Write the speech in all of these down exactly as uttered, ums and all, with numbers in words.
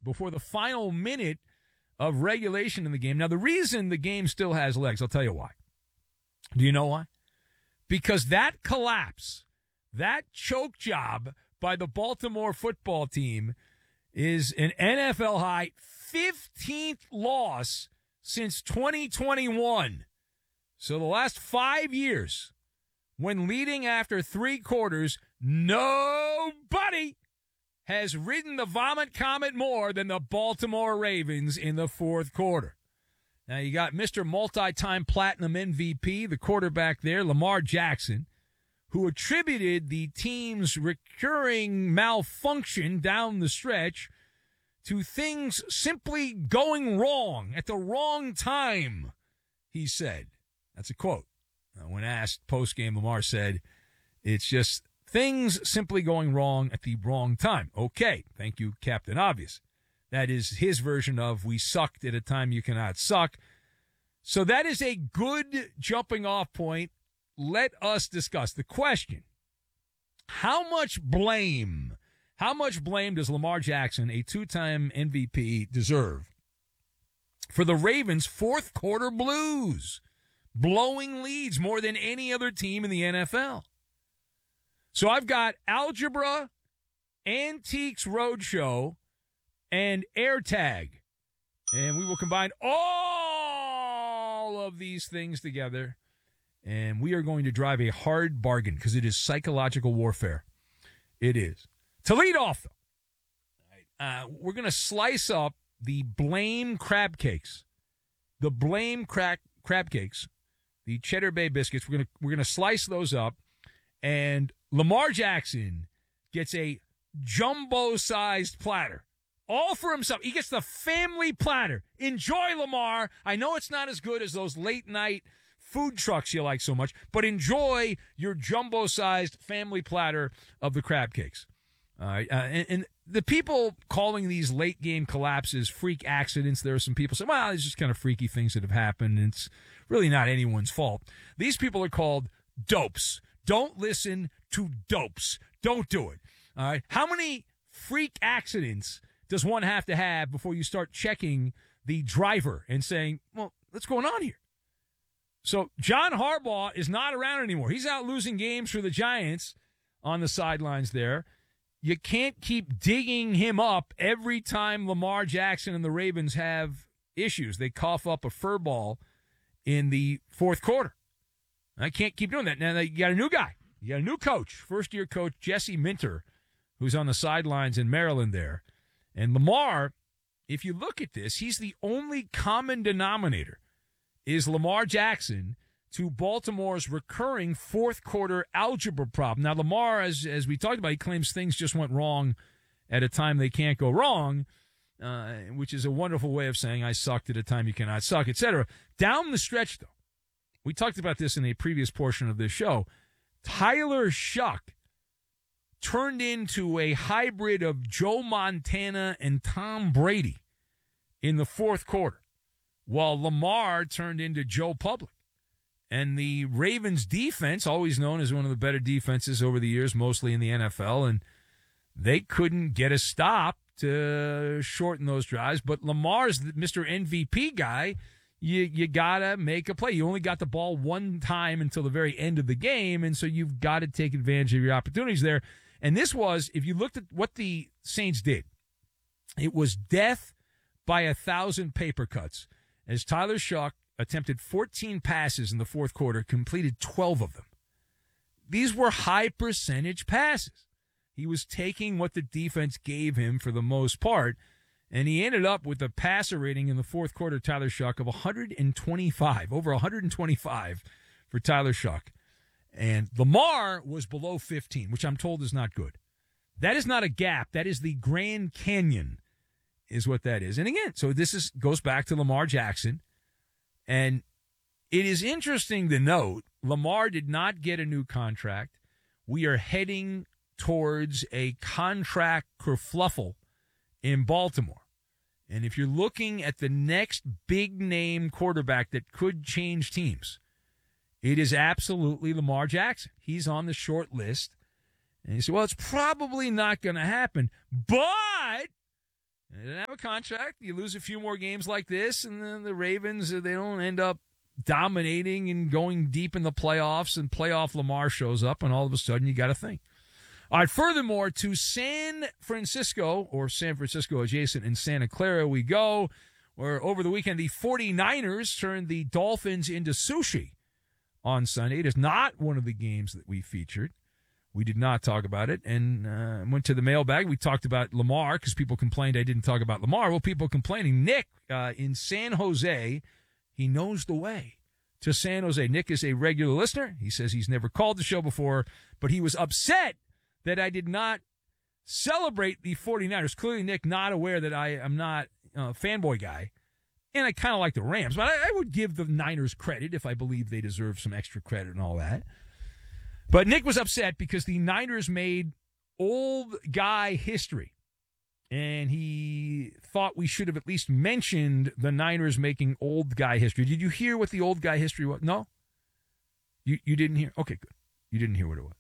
before the final minute of regulation in the game. Now, the reason the game still has legs, I'll tell you why. Do you know why? Because that collapse, that choke job by the Baltimore football team is an N F L high fifteenth loss since twenty twenty-one. So the last five years, when leading after three quarters, nobody has ridden the vomit comet more than the Baltimore Ravens in the fourth quarter. Now, you got Mister Multi-Time Platinum M V P, the quarterback there, Lamar Jackson, who attributed the team's recurring malfunction down the stretch to things simply going wrong at the wrong time, he said. That's a quote. Now, when asked post-game, Lamar said, it's just things simply going wrong at the wrong time. Okay, thank you, Captain Obvious. That is his version of we sucked at a time you cannot suck. So that is a good jumping off point. Let us discuss the question. How much blame, how much blame does Lamar Jackson, a two-time M V P, deserve for the Ravens' fourth quarter blues, blowing leads more than any other team in the N F L? So I've got Algebra, Antiques Roadshow, and AirTag. And we will combine all of these things together. And we are going to drive a hard bargain because it is psychological warfare. It is. To lead off, though, uh, we're going to slice up the Blame crab cakes. The Blame crack, crab cakes, the Cheddar Bay biscuits. We're going to we're going to slice those up. And Lamar Jackson gets a jumbo-sized platter. All for himself. He gets the family platter. Enjoy, Lamar. I know it's not as good as those late-night food trucks you like so much, but enjoy your jumbo-sized family platter of the crab cakes. All right. Uh, and, and the people calling these late-game collapses freak accidents, there are some people saying, well, it's just kind of freaky things that have happened. And it's really not anyone's fault. These people are called dopes. Don't listen to dopes. Don't do it. All right. How many freak accidents does one have to have before you start checking the driver and saying, well, what's going on here? So John Harbaugh is not around anymore. He's out losing games for the Giants on the sidelines there. You can't keep digging him up every time Lamar Jackson and the Ravens have issues. They cough up a fur ball in the fourth quarter. I can't keep doing that. Now, you got a new guy. You got a new coach, first-year coach Jesse Minter, who's on the sidelines in Maryland there. And Lamar, if you look at this, he's the only common denominator is Lamar Jackson to Baltimore's recurring fourth-quarter algebra problem. Now, Lamar, as as we talked about, he claims things just went wrong at a time they can't go wrong, uh, which is a wonderful way of saying I sucked at a time you cannot suck, et cetera. Down the stretch, though, we talked about this in a previous portion of this show, Tyler Shuck turned into a hybrid of Joe Montana and Tom Brady in the fourth quarter, while Lamar turned into Joe Public. And the Ravens defense, always known as one of the better defenses over the years, mostly in the N F L, and they couldn't get a stop to shorten those drives. But Lamar's Mister M V P guy. You you gotta make a play. You only got the ball one time until the very end of the game, and so you've got to take advantage of your opportunities there. And this was, if you looked at what the Saints did, it was death by a thousand paper cuts. As Tyler Shuck attempted fourteen passes in the fourth quarter, completed twelve of them. These were high percentage passes. He was taking what the defense gave him for the most part. And he ended up with a passer rating in the fourth quarter, Tyler Shuck, of one hundred twenty-five, over one hundred twenty-five for Tyler Shuck. And Lamar was below fifteen, which I'm told is not good. That is not a gap. That is the Grand Canyon is what that is. And again, so this is goes back to Lamar Jackson. And it is interesting to note, Lamar did not get a new contract. We are heading towards a contract kerfluffle in Baltimore. And if you're looking at the next big-name quarterback that could change teams, it is absolutely Lamar Jackson. He's on the short list. And you say, well, it's probably not going to happen. But, They didn't have a contract. You lose a few more games like this, and then the Ravens, they don't end up dominating and going deep in the playoffs, and playoff Lamar shows up, and all of a sudden you got to think. All right, furthermore, to San Francisco, or San Francisco adjacent in Santa Clara we go, where over the weekend the 49ers turned the Dolphins into sushi on Sunday. It is not one of the games that we featured. We did not talk about it, and uh, went to the mailbag. We talked about Lamar because people complained I didn't talk about Lamar. Well, people complaining. Nick uh, in San Jose, he knows the way to San Jose. Nick is a regular listener. He says he's never called the show before, but he was upset that I did not celebrate the 49ers. Clearly, Nick not aware that I am not a fanboy guy, and I kind of like the Rams, but I, I would give the Niners credit if I believe they deserve some extra credit and all that. But Nick was upset because the Niners made old guy history, and he thought we should have at least mentioned the Niners making old guy history. Did you hear what the old guy history was? No? You you didn't hear? Okay, good. You didn't hear what it was.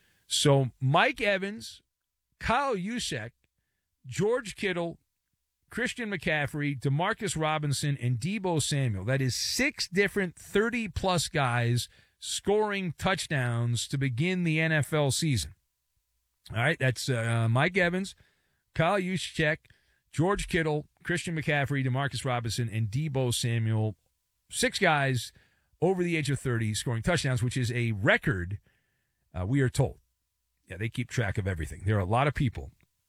So Mike Evans, Kyle Juszczyk, George Kittle, Christian McCaffrey, Demarcus Robinson, and Deebo Samuel. That is six different thirty-plus guys scoring touchdowns to begin the N F L season. All right, that's uh, Mike Evans, Kyle Juszczyk, George Kittle, Christian McCaffrey, Demarcus Robinson, and Deebo Samuel. Six guys over the age of thirty scoring touchdowns, which is a record, uh, we are told. Yeah, they keep track of everything. There are a lot of people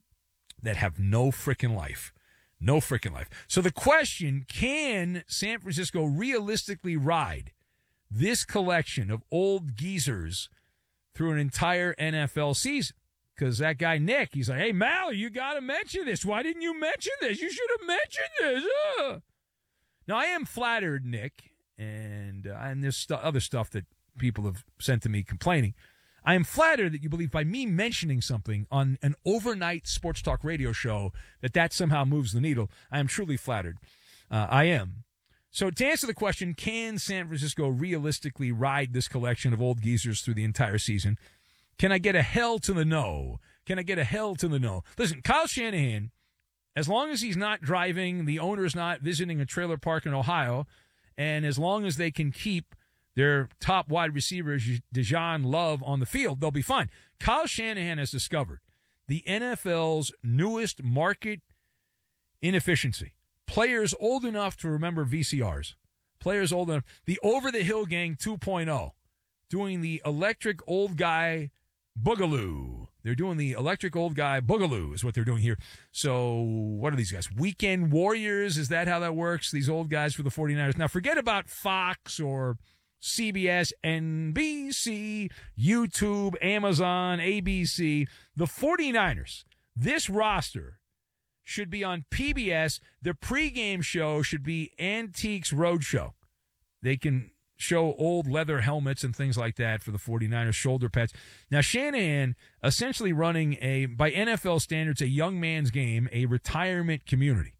that have no frickin' life. No frickin' life. So the question, can San Francisco realistically ride this collection of old geezers through an entire N F L season? Because that guy, Nick, he's like, hey, Mal, you got to mention this. Why didn't you mention this? You should have mentioned this. Uh. Now, I am flattered, Nick, and, uh, and there's st- other stuff that people have sent to me complaining. I am flattered that you believe by me mentioning something on an overnight sports talk radio show that that somehow moves the needle. I am truly flattered. Uh, I am. So to answer the question, can San Francisco realistically ride this collection of old geezers through the entire season? Can I get a hell to the no? Can I get a hell to the no? Listen, Kyle Shanahan, as long as he's not driving, the owner's not visiting a trailer park in Ohio, and as long as they can keep their top wide receiver, Dejon Love, on the field, they'll be fine. Kyle Shanahan has discovered the N F L's newest market inefficiency. Players old enough to remember V C Rs. Players old enough. The Over-the-Hill Gang two point oh, doing the electric old guy boogaloo. They're doing the electric old guy boogaloo is what they're doing here. So what are these guys? Weekend Warriors? Is that how that works? These old guys for the 49ers. Now forget about Fox or C B S, N B C, YouTube, Amazon, A B C. The 49ers, this roster should be on P B S. The pregame show should be Antiques Roadshow. They can show old leather helmets and things like that for the 49ers, shoulder pads. Now, Shanahan essentially running a, by N F L standards, a young man's game, a retirement community.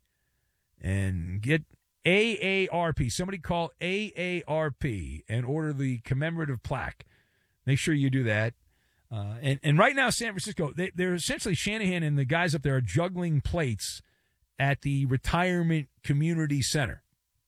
And get A A R P. Somebody call A A R P and order the commemorative plaque. Make sure you do that. Uh, and, and right now, San Francisco, they, they're essentially, Shanahan and the guys up there are juggling plates at the retirement community center.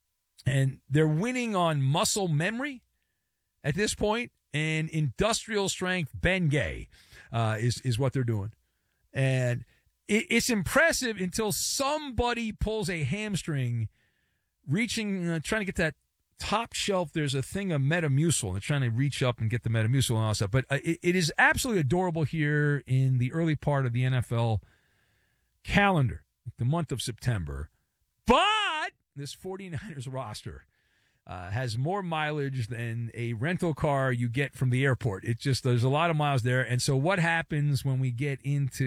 And they're winning on muscle memory at this point, and industrial strength Bengay uh, is, is what they're doing. And it, it's impressive until somebody pulls a hamstring reaching, uh, trying to get that top shelf. There's a thing of Metamucil. They're trying to reach up and get the Metamucil and all that stuff. But uh, it, it is absolutely adorable here in the early part of the N F L calendar, the month of September. But this 49ers roster uh, has more mileage than a rental car you get from the airport. It just, there's a lot of miles there. And so what happens when we get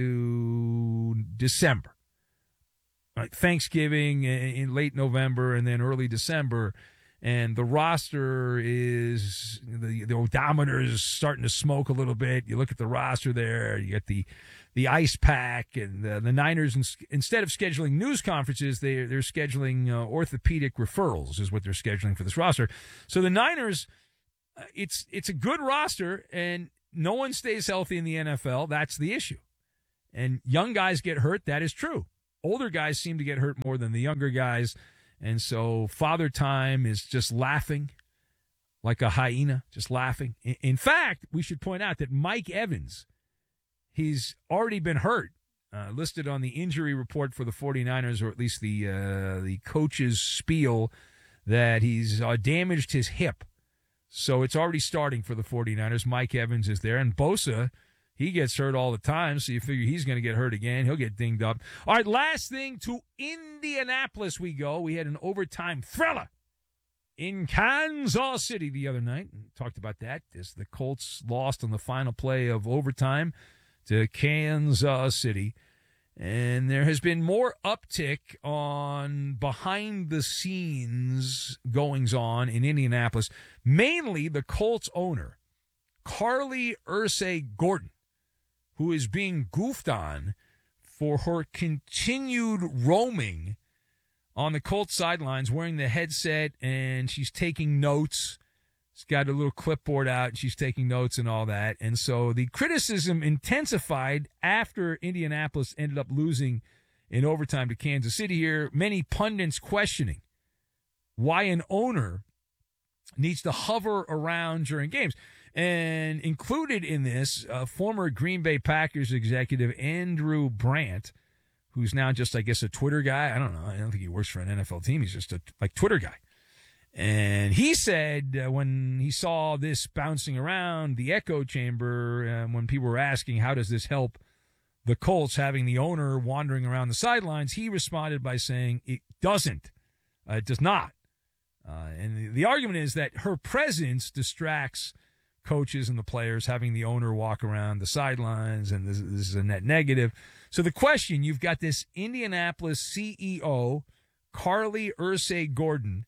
into December? Right, Thanksgiving in late November and then early December, and the roster is, the, the odometer is starting to smoke a little bit. You look at the roster there, you get the the ice pack, and the, the Niners, in, instead of scheduling news conferences, they, they're scheduling uh, orthopedic referrals is what they're scheduling for this roster. So the Niners, uh, it's it's a good roster, and no one stays healthy in the N F L. That's the issue. And young guys get hurt. That is true. older guys seem to get hurt more than the younger guys. And so Father Time is just laughing like a hyena, just laughing. In, in fact, we should point out that Mike Evans, he's already been hurt, uh, listed on the injury report for the 49ers, or at least the uh, the coach's spiel, that he's uh, damaged his hip. So it's already starting for the 49ers. Mike Evans is there. And Bosa, he gets hurt all the time, so you figure he's going to get hurt again. He'll get dinged up. All right, last thing, to Indianapolis we go. We had an overtime thriller in Kansas City the other night. Talked about that as the Colts lost on the final play of overtime to Kansas City. And there has been more uptick on behind-the-scenes goings-on in Indianapolis, mainly the Colts owner, Carly Ursay-Gordon, who is being goofed on for her continued roaming on the Colts sidelines, wearing the headset, and she's taking notes. She's got a little clipboard out, and she's taking notes and all that. And so the criticism intensified after Indianapolis ended up losing in overtime to Kansas City here. Many pundits questioning why an owner needs to hover around during games. And included in this, uh, former Green Bay Packers executive Andrew Brandt, who's now just, I guess, a Twitter guy. I don't know. I don't think he works for an N F L team. He's just a like Twitter guy. And he said uh, when he saw this bouncing around the echo chamber, uh, when people were asking, how does this help the Colts having the owner wandering around the sidelines, he responded by saying it doesn't. Uh, it does not. Uh, and the, the argument is that her presence distracts coaches and the players, having the owner walk around the sidelines, and this, this is a net negative. So the question, you've got this Indianapolis C E O, Carly Ursay-Gordon,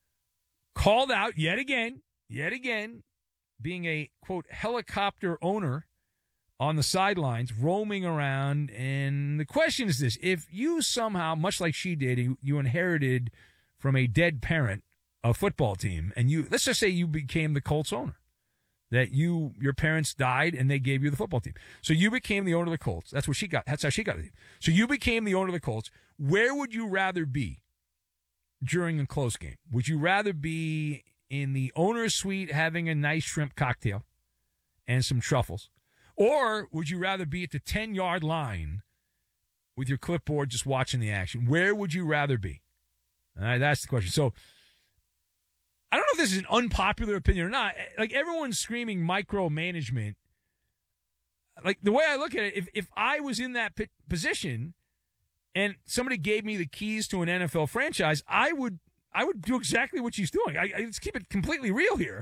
called out yet again, yet again, being a, quote, helicopter owner on the sidelines, roaming around. And the question is this: if you somehow, much like she did, you, you inherited from a dead parent a football team, and you, let's just say you became the Colts owner, that you, your parents died and they gave you the football team. So you became the owner of the Colts. That's what she got. That's how she got it. So you became the owner of the Colts. Where would you rather be during a close game? Would you rather be in the owner's suite having a nice shrimp cocktail and some truffles? Or would you rather be at the ten-yard line with your clipboard just watching the action? Where would you rather be? All right, that's the question. So I don't know if this is an unpopular opinion or not. Like, everyone's screaming micromanagement. Like, the way I look at it, if, if I was in that p- position and somebody gave me the keys to an N F L franchise, I would I would do exactly what she's doing. I, I let's keep it completely real here.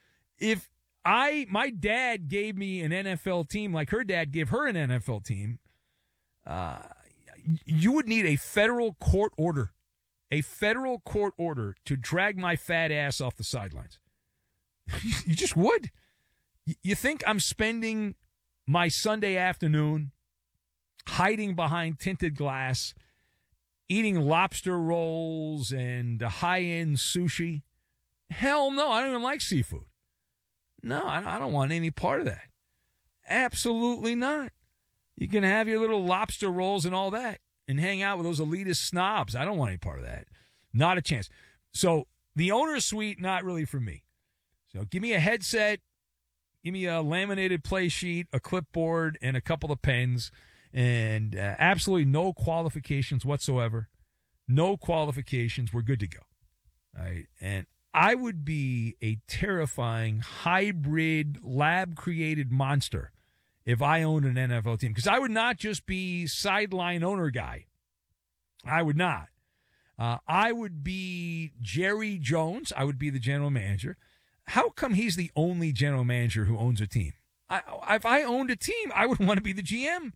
If I my dad gave me an N F L team like her dad gave her an N F L team, uh, you would need a federal court order. A federal court order to drag my fat ass off the sidelines. You just would. You think I'm spending my Sunday afternoon hiding behind tinted glass, eating lobster rolls and high-end sushi? Hell no, I don't even like seafood. No, I don't want any part of that. Absolutely not. You can have your little lobster rolls and all that and hang out with those elitist snobs. I don't want any part of that. Not a chance. So the owner's suite, not really for me. So give me a headset, give me a laminated play sheet, a clipboard, and a couple of pens, and uh, absolutely no qualifications whatsoever. No qualifications. We're good to go. All right. And I would be a terrifying hybrid lab-created monster if I owned an N F L team, because I would not just be sideline owner guy. I would not. Uh, I would be Jerry Jones. I would be the general manager. How come he's the only general manager who owns a team? I, if I owned a team, I would want to be the G M.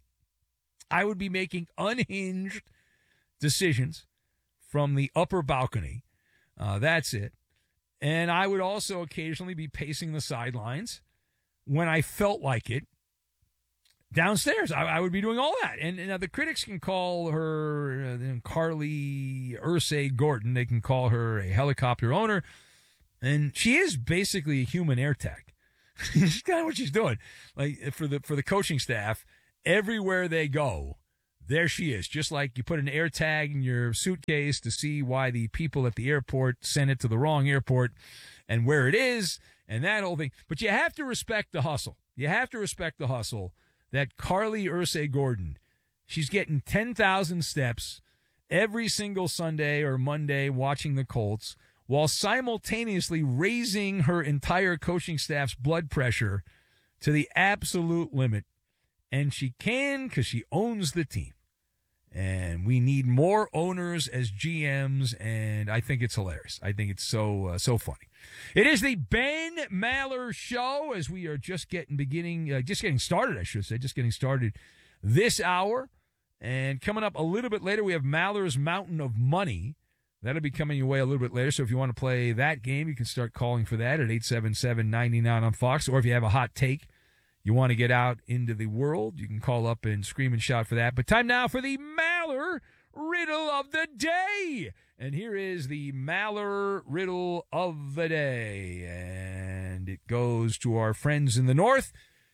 I would be making unhinged decisions from the upper balcony. Uh, that's it. And I would also occasionally be pacing the sidelines when I felt like it. Downstairs, I, I would be doing all that. And, and uh, the critics can call her uh, Carly Ursay-Gordon. They can call her a helicopter owner. And she is basically a human air tech. She's kind of what she's doing. Like, for the for the coaching staff, everywhere they go, there she is. Just like you put an air tag in your suitcase to see why the people at the airport sent it to the wrong airport and where it is and that whole thing. But you have to respect the hustle. You have to respect the hustle that Carly Ursay-Gordon, she's getting ten thousand steps every single Sunday or Monday watching the Colts while simultaneously raising her entire coaching staff's blood pressure to the absolute limit. And she can because she owns the team. And we need more owners as G Ms, and I think it's hilarious. I think it's so uh, so funny. It is the Ben Maller Show as we are just getting beginning, uh, just getting started, I should say, just getting started this hour. And coming up a little bit later, we have Maller's Mountain of Money. That'll be coming your way a little bit later. So if you want to play that game, you can start calling for that at eight seven seven, nine nine on Fox. Or if you have a hot take you want to get out into the world, you can call up and scream and shout for that. But time now for the Maller Riddle of the Day. And here is the Maller Riddle of the Day. And it goes to our friends in the north.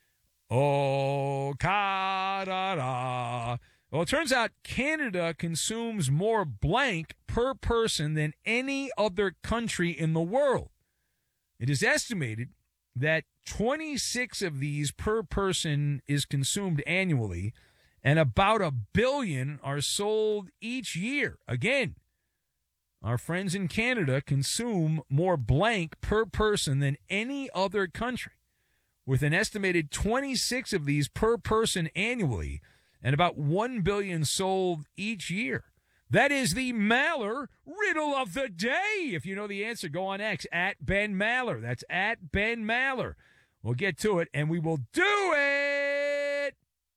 Oh, ka-da-da. Well, it turns out Canada consumes more blank per person than any other country in the world. It is estimated that twenty-six of these per person is consumed annually, and about a billion are sold each year. Again, our friends in Canada consume more blank per person than any other country, with an estimated twenty-six of these per person annually, and about one billion sold each year. That is the Maller Riddle of the Day. If you know the answer, go on X, at Ben Maller. That's at Ben Maller. We'll get to it, and we will do it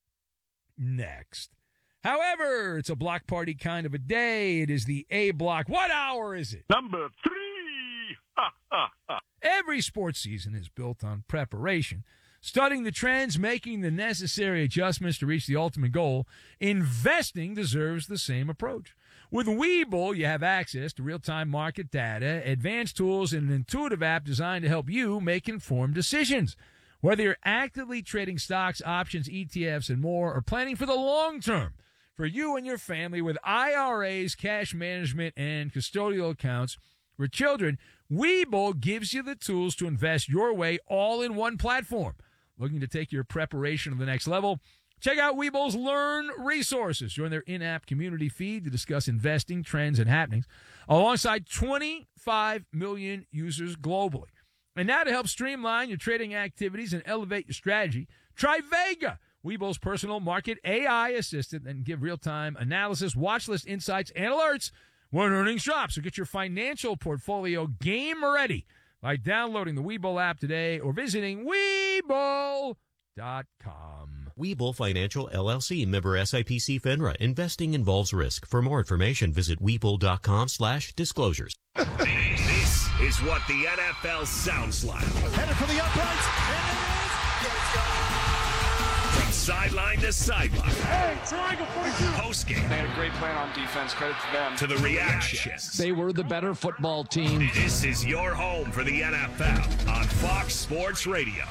next. However, it's a block party kind of a day. It is the A block. What hour is it? Number three. Ha, ha, ha. Every sports season is built on preparation, studying the trends, making the necessary adjustments to reach the ultimate goal. Investing deserves the same approach. With Webull, you have access to real-time market data, advanced tools, and an intuitive app designed to help you make informed decisions. Whether you're actively trading stocks, options, E T Fs, and more, or planning for the long term for you and your family with I R As, cash management, and custodial accounts for children, Webull gives you the tools to invest your way all in one platform. Looking to take your preparation to the next level? Check out Webull's Learn resources. Join their in-app community feed to discuss investing, trends, and happenings alongside twenty-five million users globally. And now to help streamline your trading activities and elevate your strategy, try Vega, Webull's personal market A I assistant, and give real-time analysis, watch list insights, and alerts when earnings drop. So get your financial portfolio game ready by downloading the Webull app today or visiting Webull dot com. Webull Financial, L L C, member S I P C FINRA. Investing involves risk. For more information, visit Webull.com slash disclosures. This is what the N F L sounds like. Headed for the uprights. And it is. From sideline to sideline. Hey, triangle forty-two. Postgame. They had a great plan on defense. Credit to them. To the reactions. They were the better football team. This is your home for the N F L on Fox Sports Radio.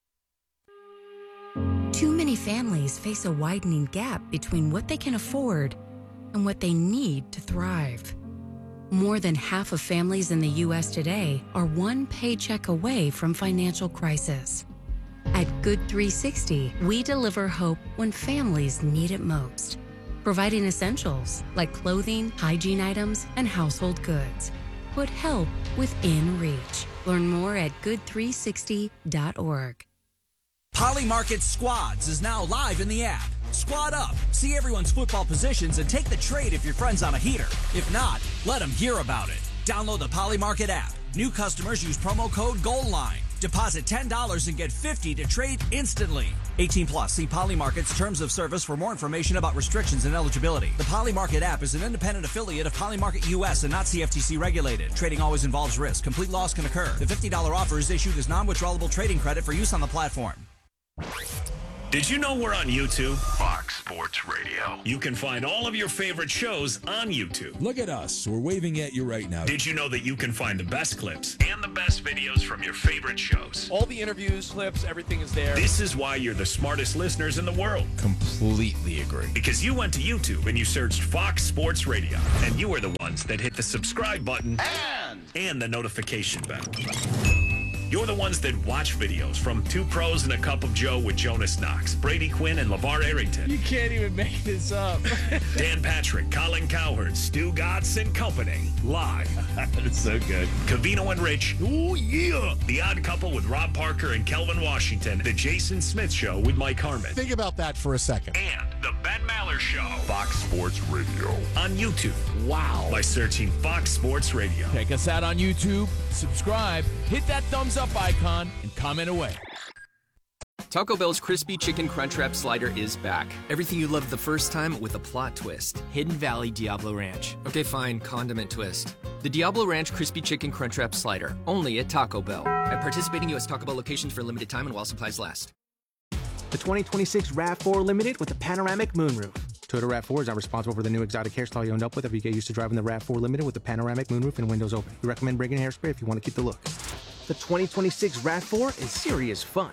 Too many families face a widening gap between what they can afford and what they need to thrive. More than half of families in the U S today are one paycheck away from financial crisis. At Good three sixty, we deliver hope when families need it most, providing essentials like clothing, hygiene items, and household goods. Put help within reach. Learn more at good three sixty dot org. Polymarket Squads is now live in the app. Squad up, see everyone's football positions, and take the trade if your friend's on a heater. If not, let them hear about it. Download the Polymarket app. New customers use promo code GOALLINE. Deposit ten dollars and get fifty dollars to trade instantly. eighteen plus. See Polymarket's terms of service for more information about restrictions and eligibility. The Polymarket app is an independent affiliate of Polymarket U S and not C F T C regulated. Trading always involves risk. Complete loss can occur. The fifty dollars offer is issued as non-withdrawable trading credit for use on the platform. Did you know we're on YouTube? Fox. Sports Radio. You can find all of your favorite shows on YouTube. Look at us. We're waving at you right now. Did you know that you can find the best clips and the best videos from your favorite shows? All the interviews, clips, everything is there. This is why you're the smartest listeners in the world. Completely agree. Because you went to YouTube and you searched Fox Sports Radio, and you were the ones that hit the subscribe button And and the notification bell. You're the ones that watch videos from Two Pros and a Cup of Joe with Jonas Knox, Brady Quinn, and LeVar Arrington. You can't even make this up. Dan Patrick, Colin Cowherd, Stu Gatz, and company. Live. That's so good. Cavino and Rich. Oh, yeah. The Odd Couple with Rob Parker and Kelvin Washington. The Jason Smith Show with Mike Harmon. Think about that for a second. And the Ben Maller Show. Fox Sports Radio. On YouTube. Wow. By searching Fox Sports Radio. Check us out on YouTube, subscribe, hit that thumbs up icon, and comment away. Taco Bell's Crispy Chicken Crunchwrap Slider is back. Everything you loved the first time with a plot twist. Hidden Valley Diablo Ranch. Okay, fine, condiment twist. The Diablo Ranch Crispy Chicken Crunchwrap Slider, only at Taco Bell. At participating U S Taco Bell locations for a limited time and while supplies last. The twenty twenty-six RAV four Limited with a panoramic moonroof. Toyota RAV four is not responsible for the new exotic hairstyle you end up with if you get used to driving the RAV four Limited with a panoramic moonroof and windows open. We recommend bringing hairspray if you want to keep the look. The twenty twenty-six RAV four is serious fun.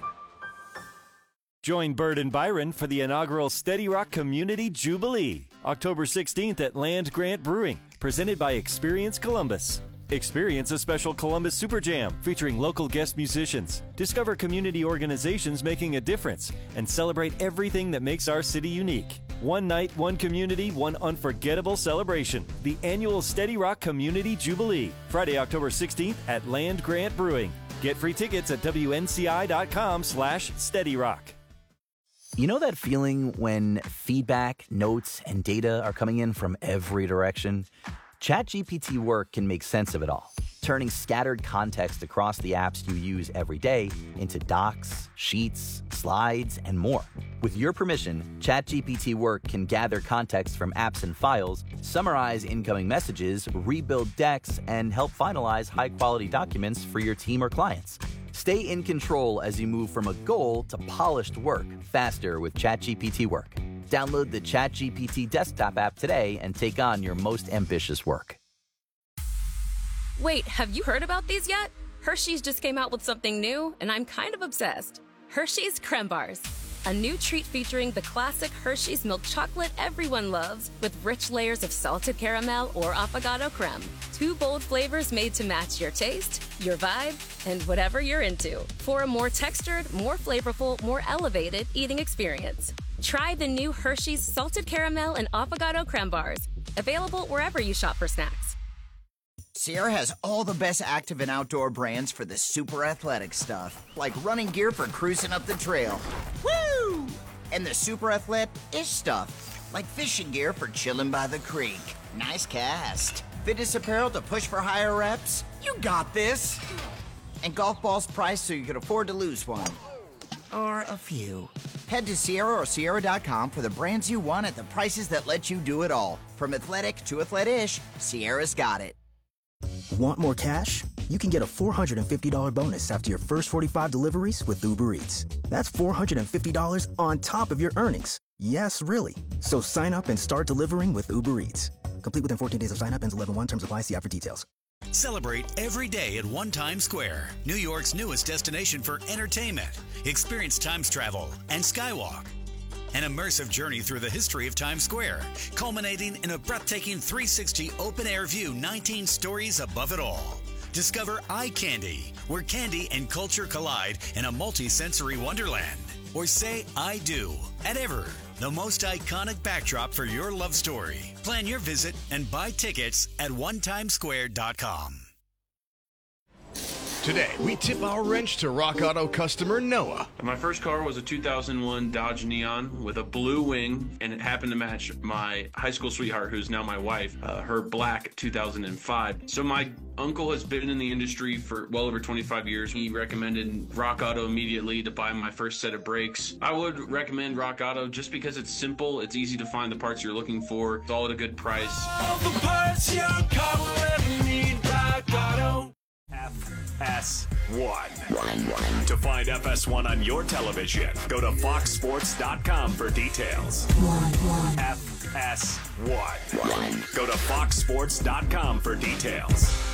Join Bird and Byron for the inaugural Steady Rock Community Jubilee, October sixteenth at Land Grant Brewing, presented by Experience Columbus. Experience a special Columbus Super Jam featuring local guest musicians. Discover community organizations making a difference and celebrate everything that makes our city unique. One night, one community, one unforgettable celebration. The annual Steady Rock Community Jubilee, Friday, October sixteenth at Land Grant Brewing. Get free tickets at W N C I dot com slash Steady Rock. You know that feeling when feedback, notes, and data are coming in from every direction? ChatGPT Work can make sense of it all, turning scattered context across the apps you use every day into docs, sheets, slides, and more. With your permission, ChatGPT Work can gather context from apps and files, summarize incoming messages, rebuild decks, and help finalize high-quality documents for your team or clients. Stay in control as you move from a goal to polished work faster with ChatGPT Work. Download the ChatGPT desktop app today and take on your most ambitious work. Wait, have you heard about these yet? Hershey's just came out with something new, and I'm kind of obsessed. Hershey's Creme Bars. A new treat featuring the classic Hershey's milk chocolate everyone loves with rich layers of salted caramel or affogato creme. Two bold flavors made to match your taste, your vibe, and whatever you're into for a more textured, more flavorful, more elevated eating experience. Try the new Hershey's Salted Caramel and Affogato Creme Bars. Available wherever you shop for snacks. Sierra has all the best active and outdoor brands for the super athletic stuff, like running gear for cruising up the trail. Woo! And the super athletic-ish stuff, like fishing gear for chilling by the creek. Nice cast. Fitness apparel to push for higher reps. You got this. And golf balls priced so you can afford to lose one. Or a few. Head to Sierra or Sierra dot com for the brands you want at the prices that let you do it all. From athletic to athletic-ish, Sierra's got it. Want more cash? You can get a four hundred fifty dollars bonus after your first forty-five deliveries with Uber Eats. That's four hundred fifty dollars on top of your earnings. Yes, really. So sign up and start delivering with Uber Eats. Complete within fourteen days of sign up, ends eleven one. Terms apply. See app for details. Celebrate every day at One Times Square, New York's newest destination for entertainment. Experience Times Travel and Skywalk. An immersive journey through the history of Times Square, culminating in a breathtaking three sixty open-air view nineteen stories above it all. Discover Eye Candy, where candy and culture collide in a multi-sensory wonderland. Or say I do at Ever, the most iconic backdrop for your love story. Plan your visit and buy tickets at one times square dot com. Today, we tip our wrench to Rock Auto customer Noah. My first car was a two thousand one Dodge Neon with a blue wing, and it happened to match my high school sweetheart, who's now my wife, uh, her black two thousand five. So my uncle has been in the industry for well over twenty-five years. He recommended Rock Auto immediately to buy my first set of brakes. I would recommend Rock Auto just because it's simple, it's easy to find the parts you're looking for, it's all at a good price. All the parts your car will ever need, Rock Auto. S one. To find F S one on your television, go to fox sports dot com for details. F S one. Go to fox sports dot com for details.